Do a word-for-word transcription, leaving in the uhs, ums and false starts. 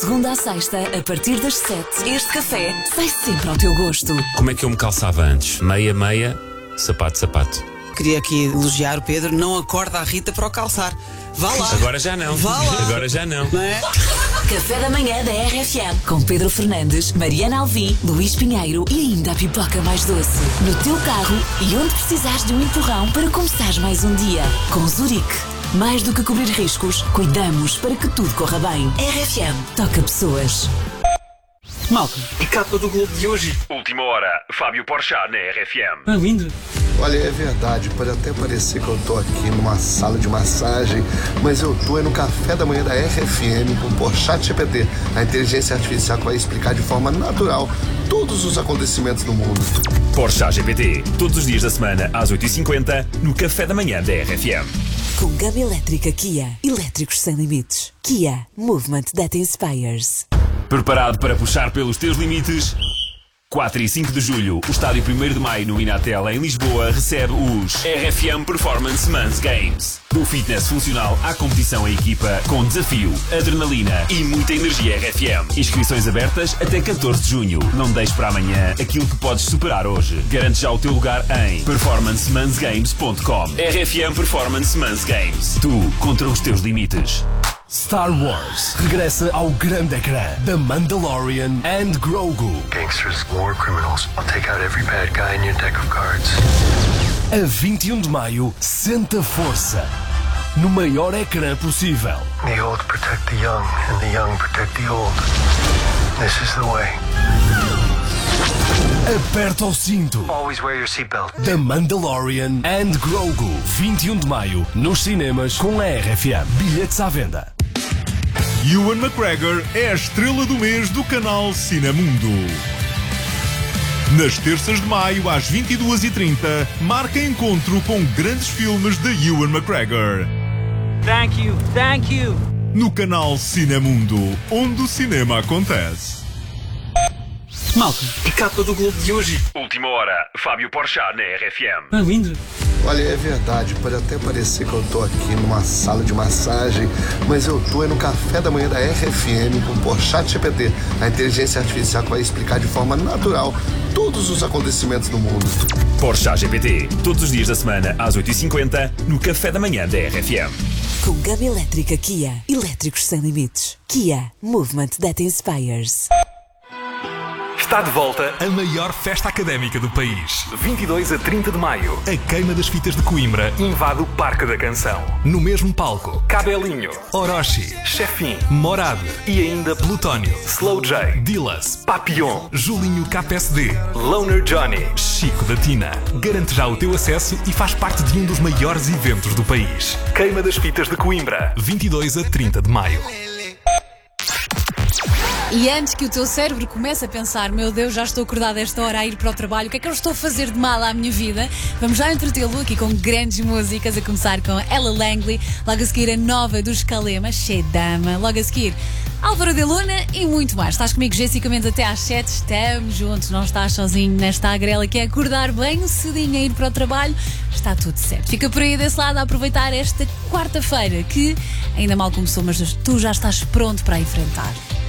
segunda à sexta, a partir das sete, este café sai sempre ao teu gosto. Como é que eu me calçava antes? Meia, meia, sapato, sapato. Queria aqui elogiar o Pedro, não acorda a Rita para o calçar. Vá lá. Agora já não. Vá lá. Agora já não. Não é? Café da manhã da R F M, com Pedro Fernandes, Mariana Alvim, Luís Pinheiro e ainda a pipoca mais doce. No teu carro e onde precisares de um empurrão para começares mais um dia. Com Zurique, mais do que cobrir riscos, cuidamos para que tudo corra bem. R F M, toca pessoas. Malta, e capa do Globo de hoje? Última hora, Fábio Porchat na R F M. Ah, lindo. Olha, é verdade, pode até parecer que eu tô aqui numa sala de massagem, mas eu tô é no café da manhã da R F M com o Porchat G P T, a inteligência artificial que vai explicar de forma natural todos os acontecimentos do mundo. Porchat G P T, todos os dias da semana às oito e cinquenta no café da manhã da R F M. Com gama elétrica Kia, elétricos sem limites. Kia, movement that inspires. Preparado para puxar pelos teus limites? quatro e cinco de julho, o estádio primeiro de maio no Inatel em Lisboa recebe os R F M Performance Men's Games. Do fitness funcional à competição em equipa, com desafio, adrenalina e muita energia R F M. Inscrições abertas até catorze de junho. Não deixes para amanhã aquilo que podes superar hoje. Garante já o teu lugar em performance mans games ponto com. R F M Performance Men's Games. Tu contra os teus limites. Star Wars regressa ao grande ecrã. The Mandalorian and Grogu. Gangsters, war criminals. I'll take out every bad guy in your deck of cards. A vinte e um de maio, sente a força no maior ecrã possível. The old protect the young, and the young protect the old. This is the way. Aperta o cinto. Always wear your seatbelt. The Mandalorian and Grogu. vinte e um de maio, nos cinemas com a R F M. Bilhetes à venda. Ewan McGregor é a estrela do mês do canal Cinemundo. Nas terças de maio, às vinte e duas e trinta, marca encontro com grandes filmes de Ewan McGregor. Thank you, thank you. No canal Cinemundo, onde o cinema acontece. Malta, e capa do Globo de hoje? Última hora, Fábio Porchat na R F M. Ah, lindo. Olha, é verdade, pode até parecer que eu tô aqui numa sala de massagem, mas eu tô é no café da manhã da R F M com o Porchat G P T, a inteligência artificial que vai explicar de forma natural todos os acontecimentos do mundo. Porchat G P T, todos os dias da semana às oito e cinquenta no café da manhã da R F M. Com gama elétrica Kia, elétricos sem limites. Kia, movement that inspires. Está de volta a maior festa académica do país. vinte e dois a trinta de maio. A Queima das Fitas de Coimbra invade o Parque da Canção. No mesmo palco, Cabelinho, Orochi, Chefin, Morado e ainda Plutónio, Slow J, Dillas, Papillon, Julinho K P S D, Loner Johnny, Chico da Tina. Garante já o teu acesso e faz parte de um dos maiores eventos do país. Queima das Fitas de Coimbra, vinte e dois a trinta de maio. E antes que o teu cérebro comece a pensar, meu Deus, já estou acordada a esta hora a ir para o trabalho, o que é que eu estou a fazer de mal à minha vida? Vamos já entretê-lo aqui com grandes músicas, a começar com Ella Langley, logo a seguir a nova dos Calema, Shedama, logo a seguir Álvaro de Luna e muito mais. Estás comigo, Jéssica Mendes, até às sete, estamos juntos, não estás sozinho nesta agrela que é acordar bem cedinho a ir para o trabalho, está tudo certo. Fica por aí desse lado a aproveitar esta quarta-feira que ainda mal começou, mas tu já estás pronto para a enfrentar.